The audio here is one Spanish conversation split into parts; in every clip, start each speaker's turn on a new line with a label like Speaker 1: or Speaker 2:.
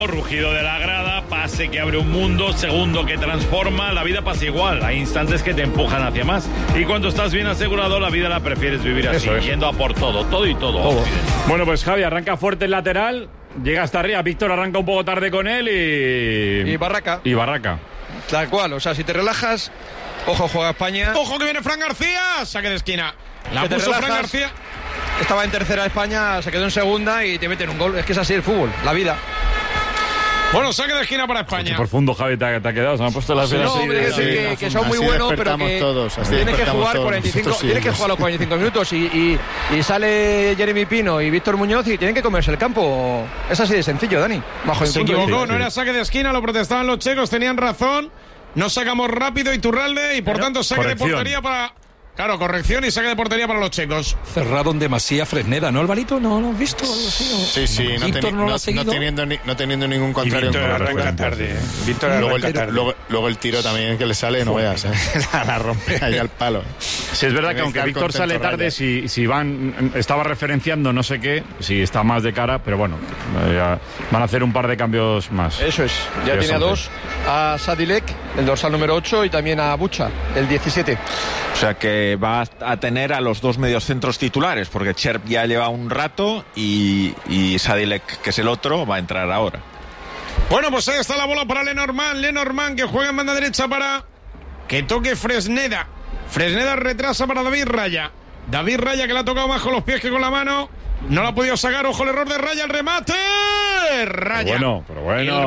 Speaker 1: Rugido de la grada, pase que abre un mundo, segundo que transforma, la vida pasa igual, hay instantes que te empujan hacia más. Y cuando estás bien asegurado, la vida la prefieres vivir así, yendo a por todo y todo.
Speaker 2: Bueno, pues Javi arranca fuerte el lateral, llega hasta arriba, Víctor arranca un poco tarde con él y Barraca.
Speaker 3: Tal cual, o sea, si te relajas, ojo, juega España.
Speaker 4: Ojo que viene Fran García, saque de esquina. La puso Fran García.
Speaker 3: Estaba en tercera España, se quedó en segunda y te meten un gol. Es que es así el fútbol, la vida.
Speaker 4: Bueno, saque de esquina para España.
Speaker 2: Qué profundo, Javi, te ha quedado. Se me han puesto las velas.
Speaker 3: No, que son muy buenos, pero que tienes que jugar 45. Tienes que jugar los 45 minutos y sale Jeremy Pino y Víctor Muñoz y tienen que comerse el campo. Es así de sencillo, Dani.
Speaker 4: Se equivocó, no era saque de esquina, lo protestaban los checos, tenían razón. No sacamos rápido Iturralde y por tanto saque de portería para... Claro, corrección y saque de portería para los checos.
Speaker 5: Cerrado en demasía Fresneda, ¿no, Alvarito? ¿No lo has visto?
Speaker 6: Sí, no teniendo ningún contrario.
Speaker 7: Víctor arranca tarde.
Speaker 6: Luego el tiro también que le sale, no veas. La rompe ahí al palo.
Speaker 2: Sí, es verdad que aunque Víctor sale tarde, si estaba referenciando no sé qué, si está más de cara, pero bueno, van a hacer un par de cambios más.
Speaker 3: Eso es, ya tiene a dos, a Sadilek, el dorsal número 8, y también a Bucha, el 17.
Speaker 8: O sea que va a tener a los dos mediocentros titulares, porque Cherp ya lleva un rato y Sadilek, que es el otro, va a entrar ahora.
Speaker 4: Bueno, pues ahí está la bola para Lenormand, que juega en banda derecha para que toque Fresneda. Fresneda retrasa para David Raya que le ha tocado más con los pies que con la mano. No lo ha podido sacar, ojo el error de Raya, el remate. Raya.
Speaker 2: Pero bueno.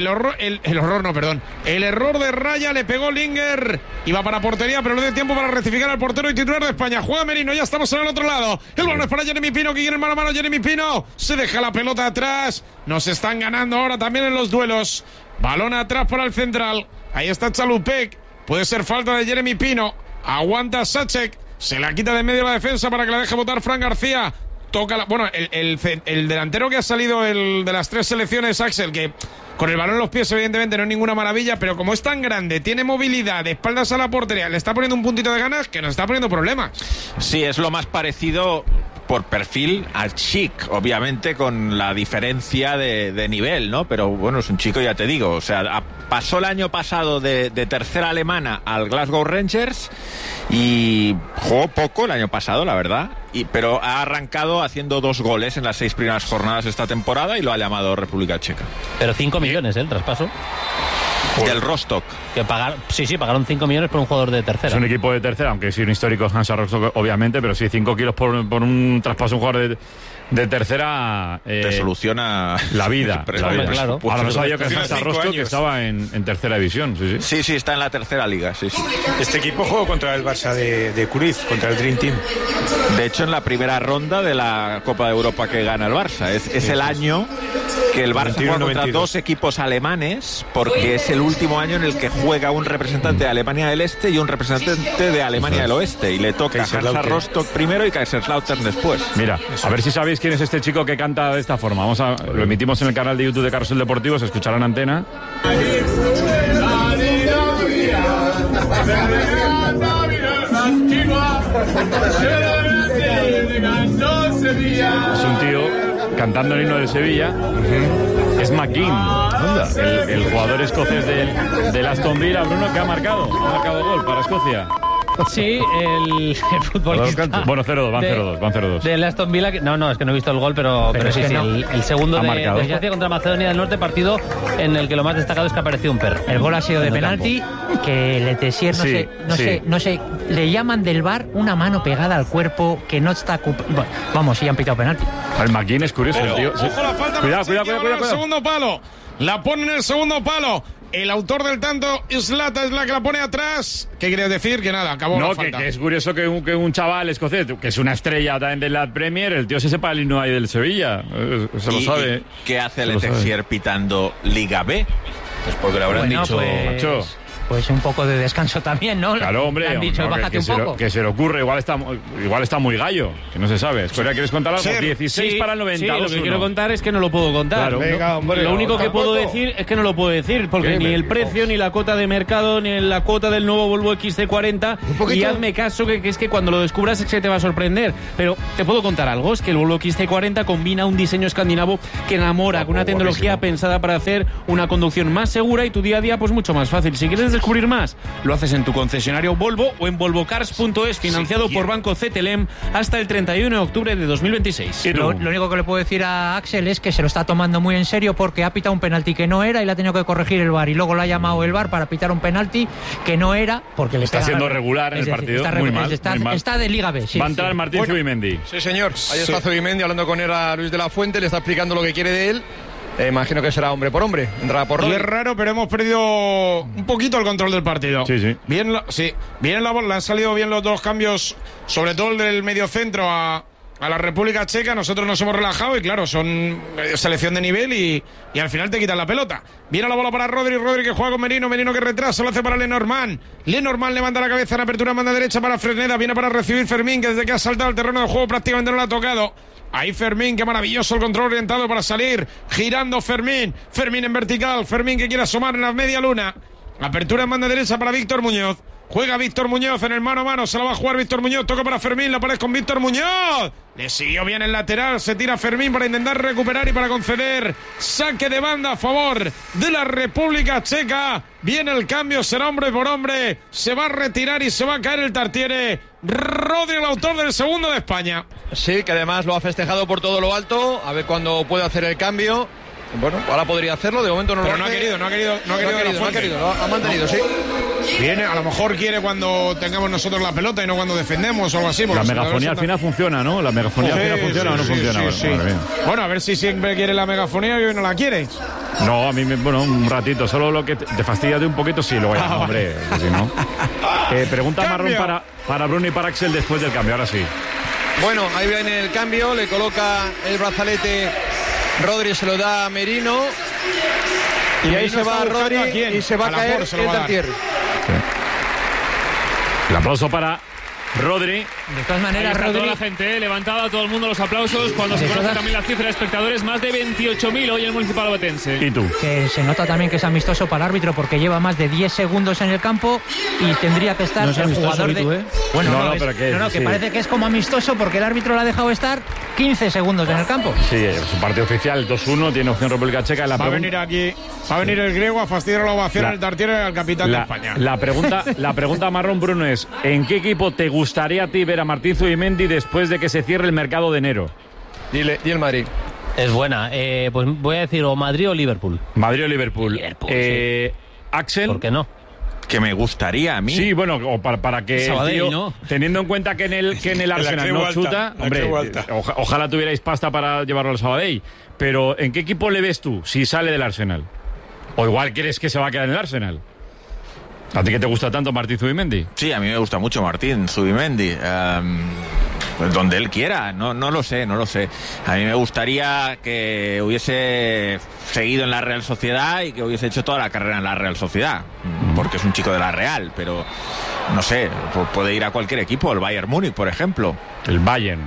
Speaker 4: El error de Raya, le pegó Linger. Iba para portería, pero no dio tiempo para rectificar al portero y titular de España. Juega Merino, ya estamos en el otro lado. El balón es para Jeremy Pino, que quiere mano a mano. Jeremy Pino se deja la pelota atrás. Nos están ganando ahora también en los duelos. Balón atrás para el central. Ahí está Chalupek. Puede ser falta de Jeremy Pino. Aguanta Sacek. Se la quita de medio la defensa para que la deje botar Fran García. Toca el delantero que ha salido de las tres selecciones, Axel, que con el balón en los pies evidentemente no es ninguna maravilla, pero como es tan grande, tiene movilidad, de espaldas a la portería, le está poniendo un puntito de ganas que nos está poniendo problemas.
Speaker 8: Sí, es lo más parecido por perfil a Chic, obviamente con la diferencia de nivel, ¿no? Pero bueno, es un chico, ya te digo, o sea, pasó el año pasado de tercera alemana al Glasgow Rangers y jugó poco el año pasado, la verdad, pero ha arrancado haciendo 2 goles en las 6 primeras jornadas de esta temporada y lo ha llamado República Checa.
Speaker 9: Pero 5 millones, el traspaso.
Speaker 8: Del Rostock.
Speaker 9: Que pagaron 5 millones por un jugador de tercera.
Speaker 2: Es un equipo de tercera, aunque sí un histórico Hansa Rostock, obviamente, pero sí 5 kilos por un traspaso a un jugador de tercera.
Speaker 8: Te soluciona
Speaker 2: la vida.
Speaker 9: Claro.
Speaker 2: Ahora no sabía que Hansa Rostock estaba en tercera división.
Speaker 8: Sí, está en la tercera liga. Sí.
Speaker 7: Este equipo jugó contra el Barça de Cruyff, contra el Dream Team.
Speaker 8: De hecho, en la primera ronda de la Copa de Europa que gana el Barça. Es el año que el Barça juega contra 2 equipos alemanes, porque es el último año en el que juega un representante de Alemania del Este y un representante de Alemania del Oeste, y le toca Hansa Rostock primero y Kaiserslautern después.
Speaker 2: Mira, a ver si sabéis quién es este chico que canta de esta forma. Lo emitimos en el canal de YouTube de Carrusel Deportivo, se escuchará en antena. Es un tío cantando el himno del Sevilla. Es McGinn, el jugador escocés del Aston Villa, Bruno, que ha marcado gol para Escocia.
Speaker 9: Sí, el futbolista.
Speaker 2: Bueno, 0-2, van 0-2.
Speaker 9: Del Aston Villa, no, es que no he visto el gol, pero sí, el segundo de Escocia contra Macedonia del Norte, partido en el que lo más destacado es que apareció un perro.
Speaker 10: El gol ha sido de penalti, que Le Tessier, no sé, le llaman del VAR una mano pegada al cuerpo que no está... Bueno, vamos, sí han pitado penalti.
Speaker 2: El McGinn es curioso, el tío.
Speaker 4: Ojo la falta. Cuidado. El segundo palo. La pone en el segundo palo. El autor del tanto, Islata, es la que la pone atrás. ¿Qué querías decir? Que nada, acabó la falta.
Speaker 2: Que es curioso que un chaval escocés, que es una estrella también de la Premier, el tío se sepa el himno ahí del Sevilla. Se lo sabe.
Speaker 8: ¿Qué hace Le Tessier pitando Liga B?
Speaker 6: Pues porque le habrán dicho...
Speaker 2: Macho.
Speaker 10: Pues un poco de descanso también, ¿no?
Speaker 2: Claro, hombre.
Speaker 10: Han dicho, bájate un poco.
Speaker 2: Que se le ocurre, igual está muy gallo, que no se sabe. Escoria, ¿quieres contar algo? 16 para el 90.
Speaker 11: Sí, lo que quiero contar es que no lo puedo contar. Claro, venga, hombre, lo único que puedo decir es que no lo puedo decir, porque ni el precio, ni la cuota de mercado, ni la cuota del nuevo Volvo XC40. Y hazme caso, que es que cuando lo descubras es que te va a sorprender. Pero te puedo contar algo, es que el Volvo XC40 combina un diseño escandinavo que enamora, con una tecnología pensada para hacer una conducción más segura y tu día a día pues mucho más fácil. Si quieres descubrir más, lo haces en tu concesionario Volvo o en volvocars.es, financiado por Banco CTLM hasta el 31 de octubre de 2026.
Speaker 10: Lo único que le puedo decir a Axel es que se lo está tomando muy en serio porque ha pitado un penalti que no era y le ha tenido que corregir el VAR, y luego le ha llamado el VAR para pitar un penalti que no era, porque le
Speaker 2: está siendo regular en el partido.
Speaker 10: Está de Liga B.
Speaker 2: Va a entrar Martín Zubimendi.
Speaker 3: Sí, señor. Ahí está Zubimendi hablando con él a Luis de la Fuente, le está explicando lo que quiere de él. Imagino que será hombre por hombre. Entrará por Rodri.
Speaker 4: Y es raro, pero hemos perdido un poquito el control del partido.
Speaker 2: Sí.
Speaker 4: Bien la bola, han salido bien los dos cambios, sobre todo el del mediocentro a la República Checa. Nosotros nos hemos relajado y claro, son selección de nivel y al final te quitan la pelota. Viene la bola para Rodri que juega con Merino que retrasa, lo hace para Lenormand. Lenormand levanta la cabeza en apertura, manda derecha para Fresneda, viene para recibir Fermín, que desde que ha saltado el terreno de juego prácticamente no lo ha tocado. Ahí Fermín, qué maravilloso el control orientado para salir, girando Fermín en vertical, Fermín que quiere asomar en la media luna. Apertura en banda derecha para Víctor Muñoz. Juega Víctor Muñoz en el mano a mano, se la va a jugar Víctor Muñoz, toca para Fermín, la pared con Víctor Muñoz. Le siguió bien el lateral, se tira Fermín para intentar recuperar y para conceder saque de banda a favor de la República Checa. Viene el cambio, será hombre por hombre, se va a retirar y se va a caer el Tartiere. Rodri, el autor del segundo de España.
Speaker 3: Sí, que además lo ha festejado por todo lo alto, a ver cuándo puede hacer el cambio. Bueno, ahora podría hacerlo, de momento no lo ha querido.
Speaker 4: No ha querido,
Speaker 3: lo ha mantenido, sí.
Speaker 4: Viene, a lo mejor quiere cuando tengamos nosotros la pelota y no cuando defendemos o algo así.
Speaker 2: La megafonía al final funciona, ¿no? ¿La megafonía al final funciona o no funciona?
Speaker 4: Sí. Bueno, a ver si siempre quiere la megafonía y hoy no la quiere.
Speaker 2: No, a mí, un ratito. Solo lo que te fastidia de un poquito, sí, luego ya, hombre, si no. Pregunta marrón para Bruno y para Axel después del cambio, ahora sí.
Speaker 3: Bueno, ahí viene el cambio, le coloca el brazalete, Rodri se lo da a Merino. Y ahí se va Rodri y se va a caer el Tartiere.
Speaker 2: El aplauso para Rodri.
Speaker 10: De todas maneras, Rodri...
Speaker 11: Toda la gente levantaba a todo el mundo los aplausos cuando se conoce también la cifra de espectadores, más de 28.000 hoy en el Municipal Obetense.
Speaker 2: ¿Y tú?
Speaker 10: Que se nota también que es amistoso para el árbitro porque lleva más de 10 segundos en el campo y tendría que estar el jugador de... Bueno, que parece que es como amistoso porque el árbitro le ha dejado estar 15 segundos en el campo.
Speaker 2: Sí, es un partido oficial, 2-1, tiene opción República Checa.
Speaker 4: Va a venir aquí, va a venir el griego a fastidiar la ovación al Tartiere al capitán de España.
Speaker 2: La pregunta marrón, Bruno, es ¿en qué equipo te gustaría a ti ver a Martín Zubimendi después de que se cierre el mercado de enero?
Speaker 3: Y el Madrid.
Speaker 9: Es buena. Pues voy a decir o Madrid o Liverpool.
Speaker 2: Madrid o Liverpool.
Speaker 9: Sí.
Speaker 2: Axel.
Speaker 9: ¿Por qué no?
Speaker 8: Que me gustaría a mí.
Speaker 2: Sí, bueno, o para que
Speaker 9: Sabadell,
Speaker 2: tío,
Speaker 9: ¿no?
Speaker 2: Teniendo en cuenta que en el Arsenal no chuta, hombre, ojalá tuvierais pasta para llevarlo al Sabadell. Pero ¿en qué equipo le ves tú si sale del Arsenal? O igual crees que se va a quedar en el Arsenal. ¿A ti que te gusta tanto Martín Zubimendi?
Speaker 8: Sí, a mí me gusta mucho Martín Zubimendi. Pues donde él quiera, no lo sé. A mí me gustaría que hubiese seguido en la Real Sociedad y que hubiese hecho toda la carrera en la Real Sociedad, porque es un chico de la Real, pero no sé, puede ir a cualquier equipo, el Bayern Múnich, por ejemplo.
Speaker 2: El Bayern.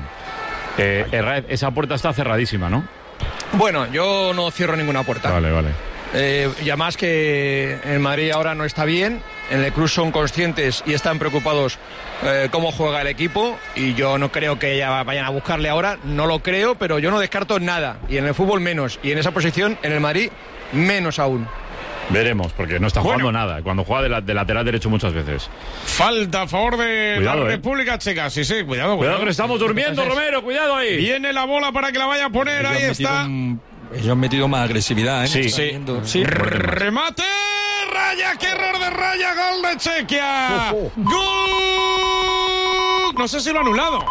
Speaker 2: Esa puerta está cerradísima, ¿no?
Speaker 3: Bueno, yo no cierro ninguna puerta.
Speaker 2: Vale.
Speaker 3: Y además que en Madrid ahora no está bien, en el club son conscientes y están preocupados cómo juega el equipo, y yo no creo que ya vayan a buscarle ahora, no lo creo, pero yo no descarto nada, y en el fútbol menos, y en esa posición en el Madrid menos aún.
Speaker 2: Veremos, porque no está jugando nada. Cuando juega de lateral derecho muchas veces.
Speaker 4: Falta a favor de la República Checa. Sí, cuidado.
Speaker 2: Cuidado que estamos durmiendo, Romero, cuidado ahí.
Speaker 4: Viene la bola para que la vaya a poner, ahí está.
Speaker 5: Ellos han metido más agresividad, ¿eh?
Speaker 2: Sí.
Speaker 4: Remate, Raya, qué error de Raya, gol de Chequia. ¡Gol! No sé si lo ha anulado.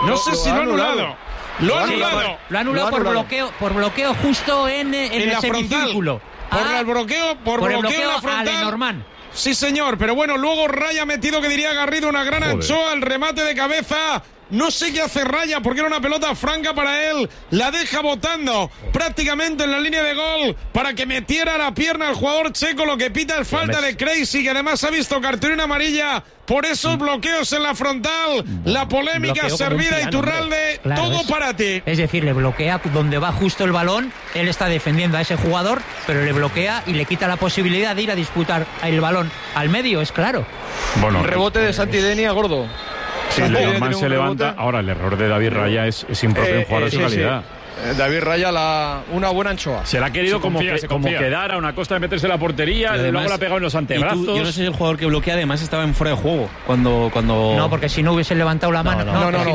Speaker 4: Lo ha anulado
Speaker 10: por bloqueo justo en el semicírculo.
Speaker 4: Por el bloqueo en la frontal.
Speaker 10: A Lenormand.
Speaker 4: Sí, señor, pero bueno, luego Raya ha metido, que diría Garrido, una gran anchoa, el remate de cabeza No sé qué hace Raya porque era una pelota franca para él. La deja botando prácticamente en la línea de gol para que metiera la pierna al jugador checo. Lo que pita es falta de Crazy, que además ha visto cartulina amarilla por esos bloqueos en la frontal. La polémica servida y Iturralde, claro, todo para ti.
Speaker 10: Es decir, le bloquea donde va justo el balón. Él está defendiendo a ese jugador, pero le bloquea y le quita la posibilidad de ir a disputar el balón al medio, es claro.
Speaker 3: Bueno, un rebote de Santi Denia, gordo.
Speaker 2: Sí, Norman se levanta. Ahora, el error de David Raya es impropio en jugar de su calidad.
Speaker 3: David Raya una buena anchoa.
Speaker 2: Se la ha querido como quedar a una costa de meterse en la portería, y luego la ha pegado en los antebrazos.
Speaker 11: Yo no sé si el jugador que bloquea además estaba en fuera de juego cuando...
Speaker 10: No, porque si no hubiese levantado la mano...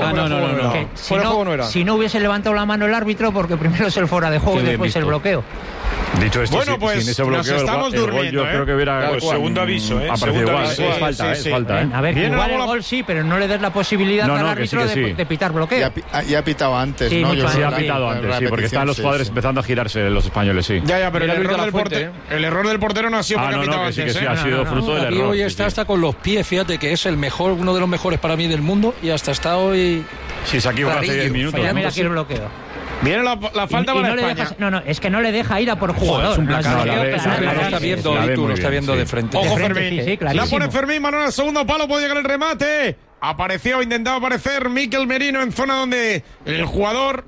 Speaker 10: Si no hubiese levantado la mano el árbitro, porque primero es el fuera de juego y después el bloqueo.
Speaker 2: Dicho esto,
Speaker 4: bueno, pues
Speaker 2: sin ese bloqueo,
Speaker 4: nos estamos durmiendo.
Speaker 2: Yo creo que hubiera...
Speaker 7: Pues segundo aviso,
Speaker 2: Es falta.
Speaker 10: A ver, igual el gol sí, pero no le des la posibilidad al árbitro de pitar bloqueo.
Speaker 6: Ya ha pitado antes, ¿no?
Speaker 2: Sí, ha pitado antes, sí, porque están los jugadores empezando a girarse, los españoles, sí.
Speaker 4: Ya, pero el error del portero no ha sido porque ha pitado antes.
Speaker 2: Sí, ha sido fruto del error.
Speaker 5: Hoy está hasta con los pies, fíjate que es uno de los mejores para mí del mundo y hasta está hoy...
Speaker 2: Sí, se ha equivocado hace 10 minutos.
Speaker 10: Mira aquí el bloqueo.
Speaker 4: Viene la falta para España.
Speaker 10: Es que no le deja ir a por jugador.
Speaker 5: Lo está viendo de frente.
Speaker 4: Ojo, Fermín. La pone Fermín, balón al segundo palo, puede llegar el remate. Intentaba aparecer Mikel Merino en zona donde el jugador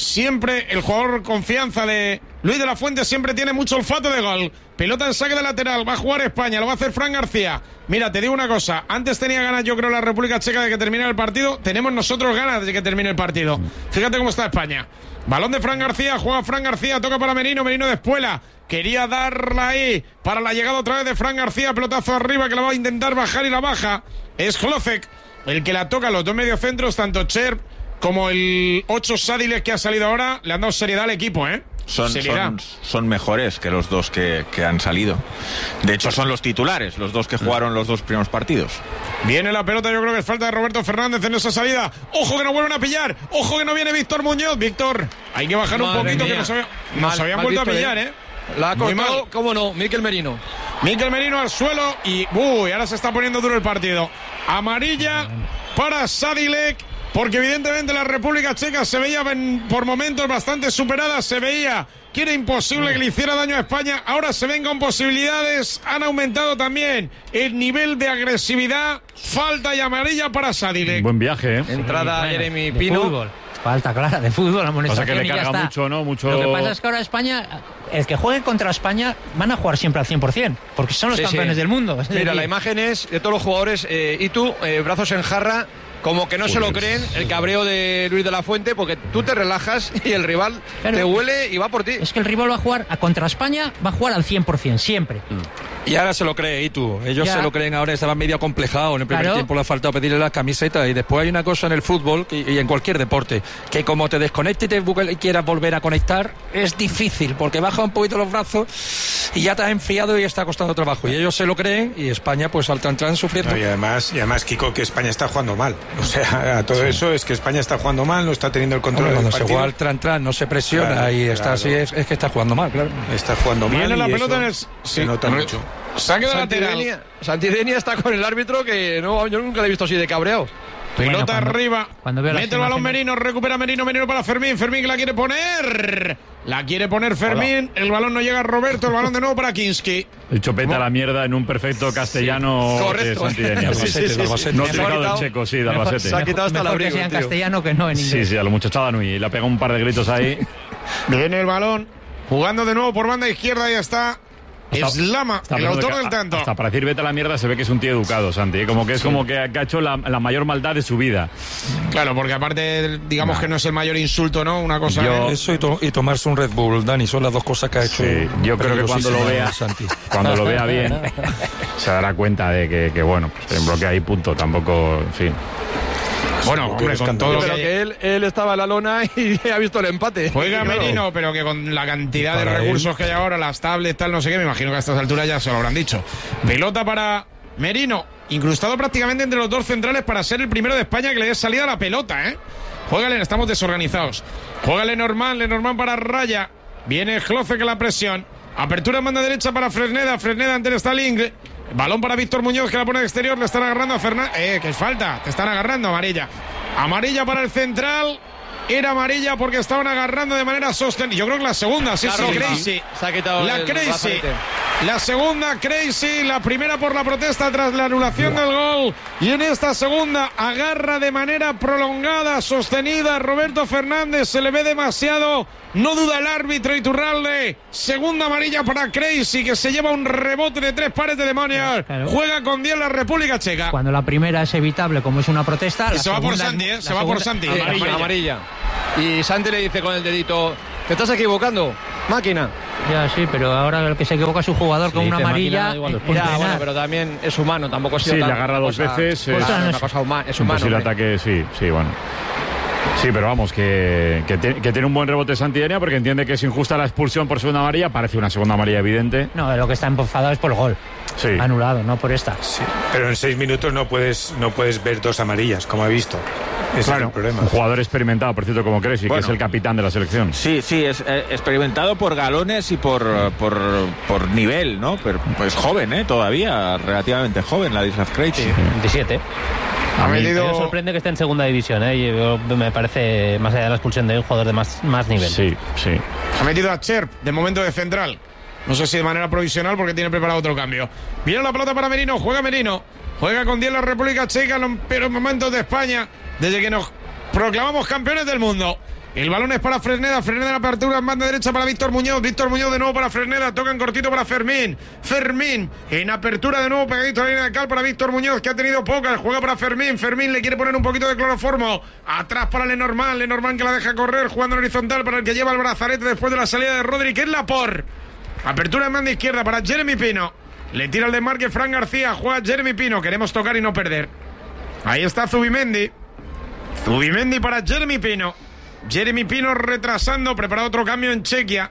Speaker 4: confianza de Luis de la Fuente siempre tiene mucho olfato de gol. Pelota en saque de lateral, va a jugar España, lo va a hacer Fran García. Mira, te digo una cosa, antes tenía ganas yo creo la República Checa de que terminara el partido, tenemos nosotros ganas de que termine el partido. Fíjate cómo está España. Balón de Fran García, juega Fran García, toca para Merino de Espuela. Quería darla ahí para la llegada otra vez de Fran García, pelotazo arriba que la va a intentar bajar y la baja. Es Hlocek el que la toca, los dos mediocentros, tanto Cherp como el 8 Sadilek que ha salido ahora, le han dado seriedad al equipo,
Speaker 8: Son mejores que los dos que han salido. De hecho, son los titulares, los dos que jugaron los dos primeros partidos.
Speaker 4: Viene la pelota, yo creo que es falta de Roberto Fernández en esa salida. Ojo que no vuelven a pillar. Ojo que no viene Víctor Muñoz. Víctor, hay que bajar un poquito, que nos habían vuelto a pillar,
Speaker 3: La ha cortado, cómo no, Mikel Merino
Speaker 4: al suelo y ahora se está poniendo duro el partido. Amarilla para Sadilek, porque evidentemente la República Checa se veía por momentos bastante superada, se veía que era imposible que le hiciera daño a España. Ahora se ven con posibilidades, han aumentado también el nivel de agresividad. Falta y amarilla para Sadilek.
Speaker 2: Buen viaje,
Speaker 3: Entrada Jeremy Pino.
Speaker 10: Falta clara de fútbol, amonestación.
Speaker 2: O sea que le carga mucho, ¿no?
Speaker 10: Lo que pasa es que ahora España, el que juegue contra España, van a jugar siempre al 100%, porque son los campeones del mundo.
Speaker 3: Mira, la imagen es de todos los jugadores, y tú, brazos en jarra, como que no se lo creen, el cabreo de Luis de la Fuente, porque tú te relajas y el rival te huele y va por ti.
Speaker 10: Es que el rival va a jugar contra España, va a jugar al 100%, siempre.
Speaker 5: Y ahora se lo cree, y tú. Ellos se lo creen ahora, estaban medio acomplejados. En el primer tiempo le ha faltado pedirle las camisetas. Y después hay una cosa en el fútbol y en cualquier deporte, que como te desconectes y quieras volver a conectar, es difícil, porque baja un poquito los brazos y ya te has enfriado y está costando trabajo. Y ellos se lo creen y España, pues al tran sufriendo.
Speaker 7: No, y además, Kiko, que España está jugando mal. O sea, a todo eso es que España está jugando mal, no está teniendo el control del partido.
Speaker 5: Cuando se juega al tran, no se presiona y está así, es que está jugando mal, claro.
Speaker 7: Está jugando mal.
Speaker 4: Viene la pelota
Speaker 7: se nota mucho.
Speaker 4: Saque de lateral.
Speaker 3: Santi Denia está con el árbitro que yo nunca le he visto así de cabreado.
Speaker 4: Pelota arriba. Mete el balón Merino, recupera Merino para Fermín. Fermín que la quiere poner. La quiere poner Fermín. El balón no llega a Roberto. El balón de nuevo para Kinski.
Speaker 2: El chopeta a la mierda en un perfecto castellano.
Speaker 3: Correcto.
Speaker 2: Santi Denia. No ha utilizado el checo, sí, de Albacete.
Speaker 3: Se ha quitado hasta la
Speaker 10: que sea en castellano que no en inglés.
Speaker 2: Sí, a la muchachada Nui. Le ha pegado un par de gritos ahí.
Speaker 4: Viene el balón. Jugando de nuevo por banda izquierda. Ya está. Es Lama, el autor del tanto.
Speaker 2: Hasta para decir vete a la mierda se ve que es un tío educado, Santi. Como que es como que ha hecho la mayor maldad de su vida.
Speaker 4: Claro, porque aparte, digamos que no es el mayor insulto, ¿no? Una cosa.
Speaker 5: Eso y tomarse un Red Bull, Dani, son las dos cosas que ha hecho.
Speaker 2: Sí, yo creo que cuando lo vea, cuando lo vea bien, se dará cuenta de que bueno, pues en bloque ahí, punto. Tampoco, en fin.
Speaker 4: Bueno, hombre, con todo
Speaker 3: pero que él estaba en la lona y ha visto el empate.
Speaker 4: Juega Merino, pero que con la cantidad de recursos que hay ahora, las tablets, tal, no sé qué, me imagino que a estas alturas ya se lo habrán dicho. Pelota para Merino, incrustado prácticamente entre los dos centrales para ser el primero de España que le dé salida a la pelota, ¿eh? Juégale, estamos desorganizados. Juégale Lenormand para Raya. Viene Hlocek que la presión. Apertura en banda derecha para Fresneda ante el Stalin. Balón para Víctor Muñoz que la pone de exterior, le están agarrando a Fernández. Que es falta, te están agarrando, amarilla. Amarilla para el central. Era amarilla porque estaban agarrando de manera sostenida. Yo creo que la segunda, sí, Crazy.
Speaker 3: Se ha quitado
Speaker 4: la Crazy. La segunda, Crazy. La primera por la protesta tras la anulación del gol. Y en esta segunda agarra de manera prolongada, sostenida. Roberto Fernández, se le ve demasiado. No duda el árbitro Iturralde. Segunda amarilla para Crazy, que se lleva un rebote de 3 pares de demonios. Claro. Juega con 10 la República Checa.
Speaker 10: Cuando la primera es evitable, como es una protesta.
Speaker 4: Y se va por Santi, se va por Santi.
Speaker 3: Amarilla. Y Santi le dice con el dedito: te estás equivocando, máquina.
Speaker 10: Ya, sí, pero ahora el que se equivoca es un jugador con una amarilla.
Speaker 3: Bueno, pero también es humano, tampoco ha sido
Speaker 2: le agarra 2 veces.
Speaker 3: Una cosa es humano.
Speaker 2: El ataque, sí, bueno. Sí, pero vamos, que tiene un buen rebote Santillana porque entiende que es injusta la expulsión por segunda amarilla. Parece una segunda amarilla evidente.
Speaker 10: No, lo que está enfadado es por el gol.
Speaker 2: Sí.
Speaker 10: Anulado, no por esta.
Speaker 7: Sí, pero en 6 minutos no puedes ver 2 amarillas, como ha visto. Ese es el problema.
Speaker 2: Un jugador experimentado, por cierto, como Crazy, que es el capitán de la selección.
Speaker 8: Sí, es experimentado por galones y por nivel, ¿no? Pero pues joven, todavía, relativamente joven, Ladislav Krejci.
Speaker 9: Sí, 17. Me sorprende que esté en segunda división, me parece, más allá de la expulsión, de un jugador de más nivel.
Speaker 2: Sí.
Speaker 4: Ha metido a Cherp, de momento de central. No sé si de manera provisional porque tiene preparado otro cambio. Viene la pelota para Merino, juega Merino. Juega con 10 la República Checa en los peores momentos de España desde que nos proclamamos campeones del mundo. El balón es para Fresneda. Fresneda en apertura en banda derecha para Víctor Muñoz. Víctor Muñoz de nuevo para Fresneda. Toca en cortito para Fermín. Fermín en apertura de nuevo pegadito a la línea de cal para Víctor Muñoz, que ha tenido pocas. Juega para Fermín. Fermín le quiere poner un poquito de cloroformo. Atrás para Lenormand. Lenormand que la deja correr jugando en horizontal para el que lleva el brazalete después de la salida de Rodri, que es Laporte. Apertura en banda izquierda para Jeremy Pino. Le tira el desmarque Fran García. Juega Jeremy Pino. Queremos tocar y no perder. Ahí está Zubimendi. Zubimendi para Jeremy Pino. Jeremy Pino retrasando, prepara otro cambio en Chequia.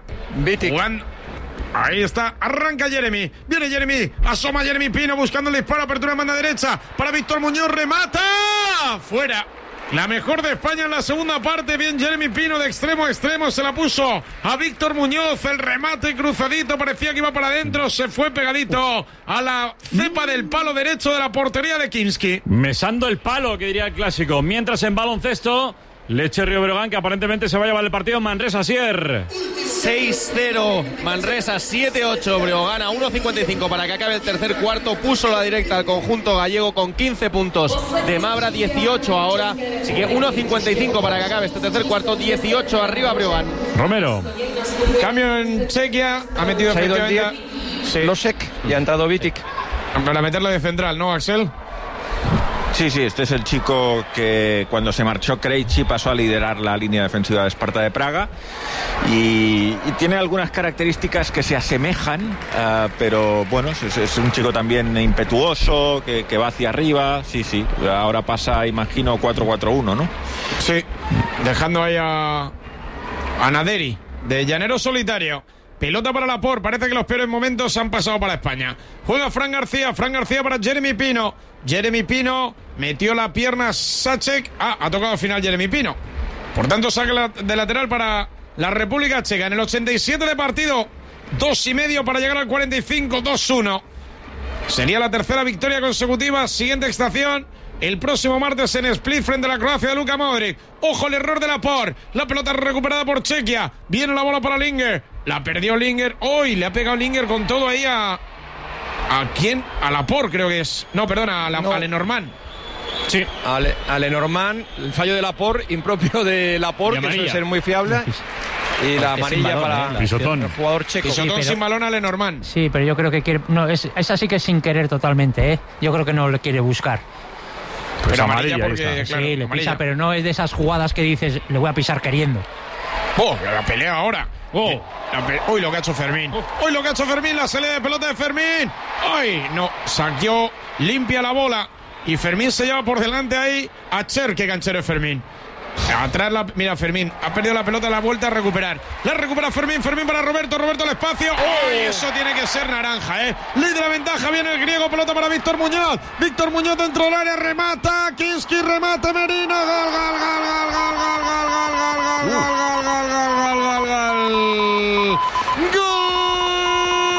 Speaker 4: Ahí está, arranca Jeremy. Viene Jeremy, asoma Jeremy Pino buscando el disparo, apertura en banda derecha para Víctor Muñoz, remata. Fuera. La mejor de España en la segunda parte. Bien Jeremy Pino de extremo a extremo. Se la puso a Víctor Muñoz. El remate cruzadito. Parecía que iba para adentro. Se fue pegadito a la cepa del palo derecho de la portería de Kinski.
Speaker 2: Mesando el palo, que diría el clásico. Mientras en baloncesto, Lecce Río Breogán, que aparentemente se va a llevar el partido. Manresa Sier
Speaker 3: 6-0 Manresa, 7-8 Breogán, a 1.55 para que acabe el tercer cuarto. Puso la directa al conjunto gallego con 15 puntos de Mabra, 18 ahora, así que 1.55 para que acabe este tercer cuarto. 18 arriba Breogán.
Speaker 2: Romero.
Speaker 4: Cambio en Chequia, ha metido
Speaker 3: Losek y ha entrado Vitic
Speaker 4: para meterlo de central, ¿no, Axel?
Speaker 8: Sí, este es el chico que cuando se marchó Krejci pasó a liderar la línea defensiva de Sparta de Praga y tiene algunas características que se asemejan, pero bueno, es un chico también impetuoso, que va hacia arriba. Sí, ahora pasa, imagino, 4-4-1, ¿no?
Speaker 4: Sí, dejando ahí a Naderi, de llanero solitario. Pelota para Laporte, parece que los peores momentos han pasado para España. Juega Fran García para Jeremy Pino. Jeremy Pino metió la pierna Sacek. Ha tocado al final Jeremy Pino. Por tanto, saque de lateral para la República Checa. En el 87 de partido, 2,5 para llegar al 45, 2-1. Sería la tercera victoria consecutiva. Siguiente estación el próximo martes en Split frente a la Croacia de Luka Modric. Ojo el error de Laporte. La pelota recuperada por Chequia. Viene la bola para Linger. La perdió Linger. Hoy le ha pegado Linger con todo ahí a quién? A Laporte, creo que es. No, perdona, a Lenormand.
Speaker 3: Sí, a Lenormand. El fallo de Laporte, impropio de Laporte, que suele ser muy fiable. Y la amarilla para
Speaker 2: Pisotón.
Speaker 3: El jugador checo.
Speaker 4: Pisotón sin balón a Lenormand.
Speaker 10: Sí, pero yo creo que quiere. No, es así que es sin querer totalmente, ¿eh? Yo creo que no le quiere buscar.
Speaker 4: Pero amarilla porque,
Speaker 10: claro, sí, le pisa, pero no es de esas jugadas que dices, le voy a pisar queriendo.
Speaker 4: La pelea ahora. Hoy lo que ha hecho Fermín. Hoy lo que ha hecho Fermín, la salida de pelota de Fermín. Ay, no, saqueó, limpia la bola. Y Fermín se lleva por delante ahí a Cher, que canchero es Fermín. Atrás mira Fermín, ha perdido la pelota, la vuelta a recuperar. La recupera Fermín para Roberto al espacio. ¡Uy! Eso tiene que ser naranja, Ley de la ventaja, viene el griego, pelota para Víctor Muñoz dentro del área, remata, Kinski, remata, Merino,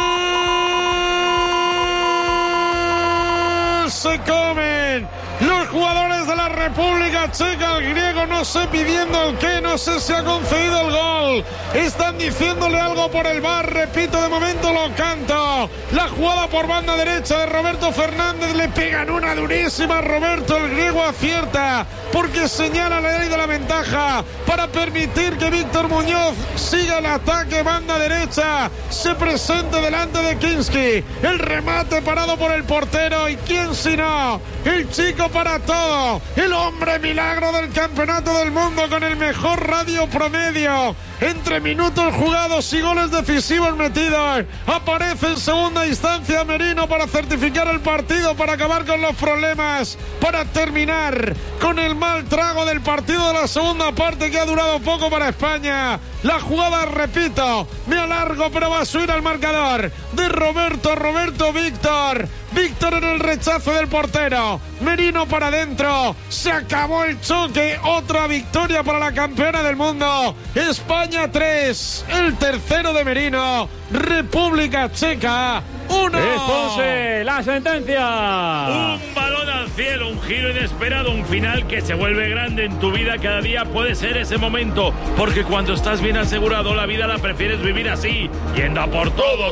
Speaker 4: gol. Se comen los jugadores de la República Checa. El griego no sé pidiendo el qué, no sé si ha concedido el gol. Están diciéndole algo por el VAR, repito, de momento lo canto. La jugada por banda derecha de Roberto Fernández, le pegan una durísima a Roberto, el griego acierta porque señala la ley de la ventaja para permitir que Víctor Muñoz siga el ataque, banda derecha, se presente delante de Kinski, el remate parado por el portero, y quién sino el chico para todo, el hombre milagro del campeonato del mundo con el mejor radio promedio entre minutos jugados y goles decisivos metidos. Aparece en segunda instancia Merino para certificar el partido, para acabar con los problemas, para terminar con el mal trago del partido de la segunda parte, que ha durado poco para España. La jugada, repito, me alargo, pero va a subir al marcador de Roberto Víctor en el rechazo del portero, Merino para adentro, se acabó el choque, otra victoria para la campeona del mundo. España 3, el tercero de Merino, República Checa 1.
Speaker 2: Expose la sentencia.
Speaker 1: Un balón al cielo, un giro inesperado, un final que se vuelve grande en tu vida. Cada día puede ser ese momento, porque cuando estás bien asegurado, la vida la prefieres vivir así, yendo a por todo.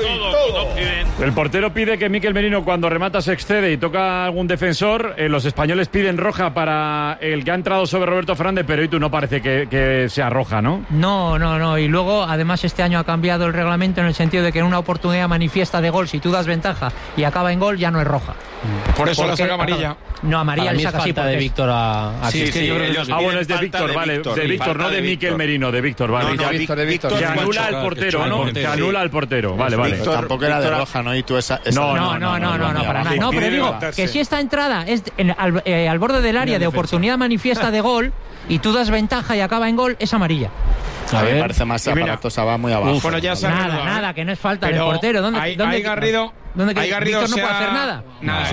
Speaker 2: El portero pide que Mikel Merino, cuando remata, se excede y toca a algún defensor. Los españoles piden roja para el que ha entrado sobre Roberto Fernández, pero tú no parece que sea roja, ¿no?
Speaker 10: No. Y luego, además, este año ha cambiado el reglamento en el sentido de que en una oportunidad manifiesta de gol, si tú das ventaja y acaba en gol, ya no es roja.
Speaker 4: Por eso la saca amarilla.
Speaker 10: No, amarilla le saca así
Speaker 9: de Víctor a
Speaker 2: sí, es que yo creo que bueno, es de Víctor, vale, de Víctor, no de Mikel Merino, de Víctor, vale.
Speaker 3: De Víctor.
Speaker 2: Que anula al portero, ¿no? Que anula al portero, vale.
Speaker 6: Tampoco era de roja, ¿no? Y tú esa
Speaker 10: no, para nada. No, pero digo que si esta entrada es al borde del área de oportunidad manifiesta de gol y tú das ventaja y acaba en gol, es amarilla.
Speaker 6: A mí me parece más aparatosa, va muy abajo.
Speaker 4: Bueno, ya
Speaker 10: nada, que no es falta del portero. ¿Dónde
Speaker 4: Garrido?
Speaker 10: Víctor no puede hacer nada.